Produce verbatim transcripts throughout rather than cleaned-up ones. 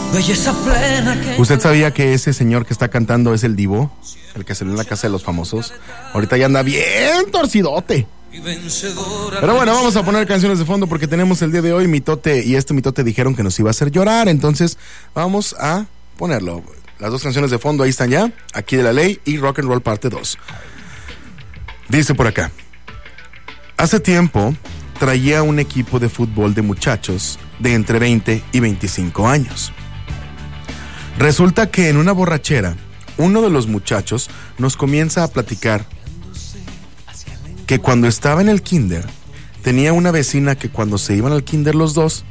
Belleza plena que... ¿Usted sabía que ese señor que está cantando es el Divo? El que salió en la casa de los famosos. Ahorita ya anda bien torcidote. Pero bueno, vamos a poner canciones de fondo porque tenemos el día de hoy mitote, y este mitote dijeron que nos iba a hacer llorar, entonces vamos a ponerlo. Las dos canciones de fondo ahí están ya, Aquí de la Ley y Rock and Roll parte dos. Dice por acá: hace tiempo traía un equipo de fútbol de muchachos de entre veinte y veinticinco años. Resulta que en una borrachera, uno de los muchachos nos comienza a platicar que cuando estaba en el kinder, tenía una vecina que cuando se iban al kinder los dos,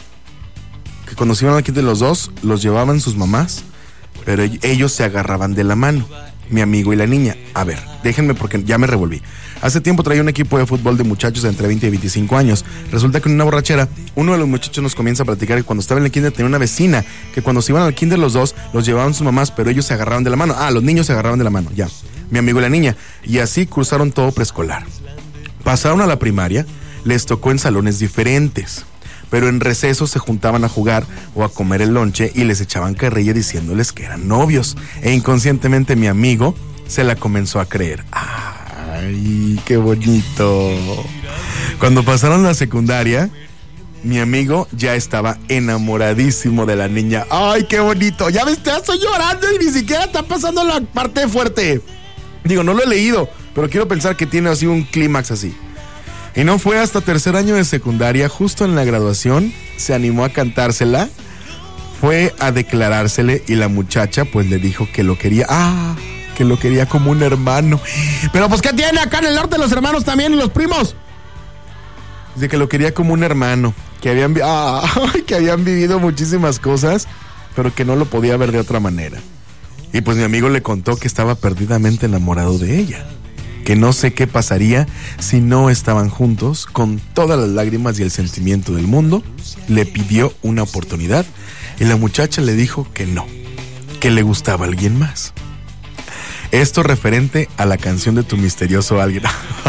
que cuando se iban al kinder los dos, los llevaban sus mamás, pero ellos se agarraban de la mano, mi amigo y la niña. A ver, déjenme porque ya me revolví. Hace tiempo traía un equipo de fútbol de muchachos de entre veinte y veinticinco años. Resulta que en una borrachera, uno de los muchachos nos comienza a platicar que cuando estaba en el kinder tenía una vecina, que cuando se iban al kinder los dos, los llevaban sus mamás, pero ellos se agarraban de la mano. Ah, los niños se agarraban de la mano, ya. Mi amigo y la niña. Y así cruzaron todo preescolar. Pasaron a la primaria, les tocó en salones diferentes, pero en recesos se juntaban a jugar o a comer el lonche y les echaban carrilla diciéndoles que eran novios. E inconscientemente mi amigo se la comenzó a creer. ¡Ay, qué bonito! Cuando pasaron la secundaria, mi amigo ya estaba enamoradísimo de la niña. ¡Ay, qué bonito! Ya ves, te estoy llorando y ni siquiera está pasando la parte fuerte. Digo, no lo he leído, pero quiero pensar que tiene así un clímax así. Y no fue hasta tercer año de secundaria, justo en la graduación, se animó a cantársela, fue a declarársele y la muchacha pues le dijo que lo quería, ah, que lo quería como un hermano. Pero pues ¿qué tiene acá en el norte los hermanos también y los primos? Dice que lo quería como un hermano, que habían, ah, que habían vivido muchísimas cosas, pero que no lo podía ver de otra manera. Y pues mi amigo le contó que estaba perdidamente enamorado de ella, que no sé qué pasaría si no estaban juntos. Con todas las lágrimas y el sentimiento del mundo, le pidió una oportunidad y la muchacha le dijo que no, que le gustaba a alguien más. Esto referente a la canción de Tu Misterioso Alguien.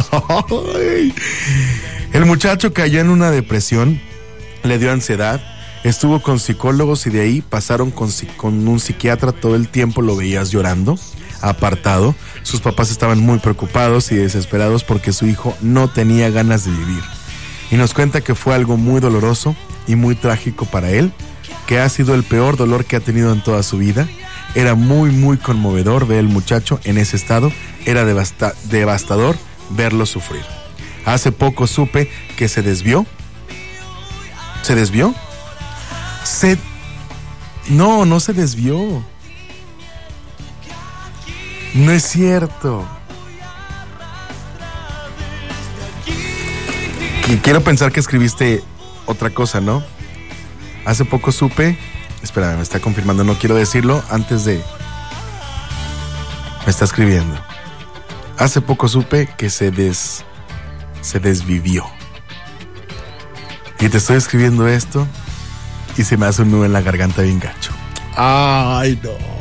El muchacho cayó en una depresión, le dio ansiedad, estuvo con psicólogos y de ahí pasaron con, con un psiquiatra. Todo el tiempo lo veías llorando, apartado. Sus papás estaban muy preocupados y desesperados porque su hijo no tenía ganas de vivir. Y nos cuenta que fue algo muy doloroso y muy trágico para él, que ha sido el peor dolor que ha tenido en toda su vida. Era muy muy conmovedor ver al muchacho en ese estado. Era devasta- devastador verlo sufrir. Hace poco supe que se desvió. ¿Se desvió? Se... No, no se desvió. No es cierto. Que quiero pensar que escribiste otra cosa, ¿no? Hace poco supe... Espérame, me está confirmando, no quiero decirlo antes de... Me está escribiendo. Hace poco supe que se des... Se desvivió. Y te estoy escribiendo esto y se me hace un nudo en la garganta bien gacho. Ay, no.